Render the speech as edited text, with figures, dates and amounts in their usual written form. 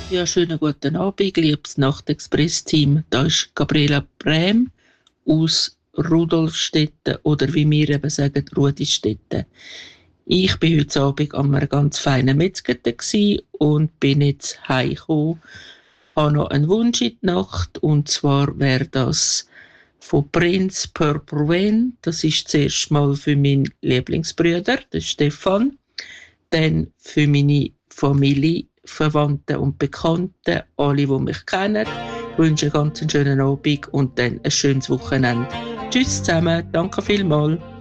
Ja, schönen guten Abend, liebes Nachtexpress-Team. Da ist Gabriela Brem aus Rudolfstetten oder wie wir eben sagen, Rudistetten. Ich bin heute Abend an einem ganz feinen Metzger und bin jetzt heimgekommen. Habe noch einen Wunsch in die Nacht und zwar wäre das von Prince Purple Rain. Das ist zuerst mal für meinen Lieblingsbruder, den Stefan, dann für meine Familie, Verwandte und Bekannte, alle, die mich kennen. Ich wünsche einen ganz schönen Abend und dann ein schönes Wochenende. Tschüss zusammen, danke vielmals.